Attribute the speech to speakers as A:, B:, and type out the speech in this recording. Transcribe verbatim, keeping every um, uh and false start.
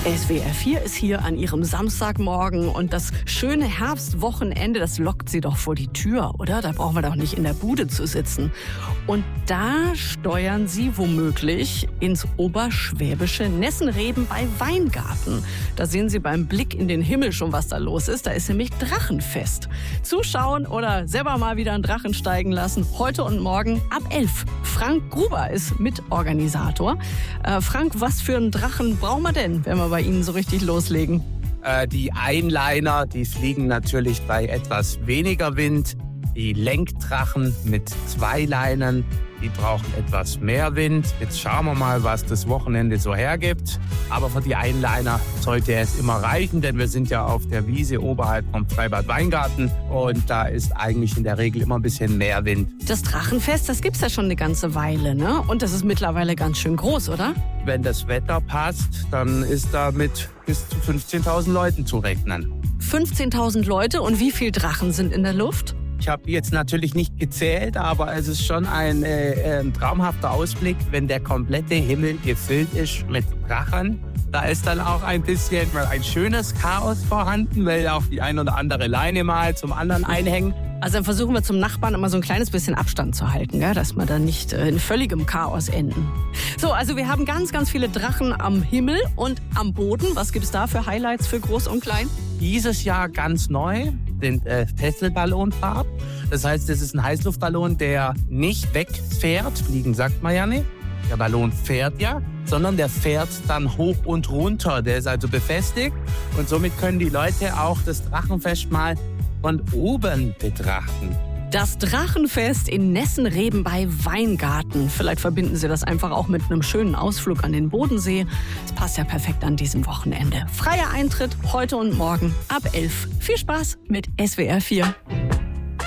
A: S W R vier ist hier an ihrem Samstagmorgen und das schöne Herbstwochenende, das lockt sie doch vor die Tür, oder? Da brauchen wir doch nicht in der Bude zu sitzen. Und da steuern sie womöglich ins oberschwäbische Nessenreben bei Weingarten. Da sehen Sie beim Blick in den Himmel schon, was da los ist. Da ist nämlich Drachenfest. Zuschauen oder selber mal wieder einen Drachen steigen lassen, heute und morgen ab elf. Frank Gruber ist Mitorganisator. Äh, Frank, was für einen Drachen brauchen wir denn, wenn wir bei Ihnen so richtig loslegen?
B: Äh, die Einliner, die fliegen natürlich bei etwas weniger Wind. Die Lenkdrachen mit zwei Leinen, die brauchen etwas mehr Wind. Jetzt schauen wir mal, was das Wochenende so hergibt. Aber für die Einliner sollte es immer reichen, denn wir sind ja auf der Wiese oberhalb vom Freibad Weingarten und da ist eigentlich in der Regel immer ein bisschen mehr Wind.
A: Das Drachenfest, das gibt's ja schon eine ganze Weile, ne? Und das ist mittlerweile ganz schön groß, oder?
B: Wenn das Wetter passt, dann ist da mit bis zu fünfzehntausend Leuten zu rechnen.
A: fünfzehntausend Leute, und wie viele Drachen sind in der Luft?
B: Ich habe jetzt natürlich nicht gezählt, aber es ist schon ein, äh, ein traumhafter Ausblick, wenn der komplette Himmel gefüllt ist mit Drachen. Da ist dann auch ein bisschen ein schönes Chaos vorhanden, weil auch die ein oder andere Leine mal zum anderen einhängen.
A: Also dann versuchen wir zum Nachbarn immer so ein kleines bisschen Abstand zu halten, gell? Dass wir dann nicht äh, in völligem Chaos enden. So, also wir haben ganz, ganz viele Drachen am Himmel und am Boden. Was gibt's da für Highlights für Groß und Klein?
B: Dieses Jahr ganz neu sind äh, Fesselballonfahrt. Das heißt, das ist ein Heißluftballon, der nicht wegfährt. Fliegen sagt man ja nicht. Der Ballon fährt ja, sondern der fährt dann hoch und runter. Der ist also befestigt und somit können die Leute auch das Drachenfest mal von oben betrachten.
A: Das Drachenfest in Nessenreben bei Weingarten. Vielleicht verbinden Sie das einfach auch mit einem schönen Ausflug an den Bodensee. Das passt ja perfekt an diesem Wochenende. Freier Eintritt heute und morgen ab elf. Viel Spaß mit S W R vier.